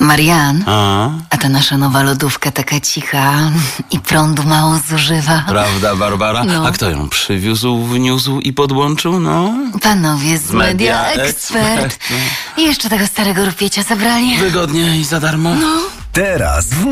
Marian, A? a ta nasza nowa lodówka taka cicha i prądu mało zużywa. Prawda, Barbara? No. A kto ją przywiózł, wniósł i podłączył? No, Panowie z Media Media Expert. Expert. I jeszcze tego starego rupiecia zabrali. wygodnie i za darmo. Teraz w